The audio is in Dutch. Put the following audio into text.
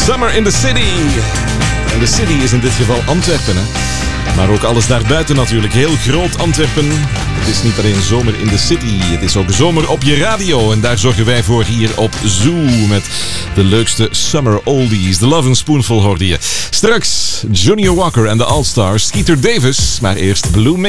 Summer in the City. En de city is in dit geval Antwerpen, hè. Maar ook alles daarbuiten natuurlijk. Heel groot Antwerpen. Het is niet alleen zomer in de city. Het is ook zomer op je radio. En daar zorgen wij voor hier op Zoo. Met de leukste summer oldies. The Love and Spoonful hoorde je. Straks Junior Walker en de All-Stars. Skeeter Davis. Maar eerst Blue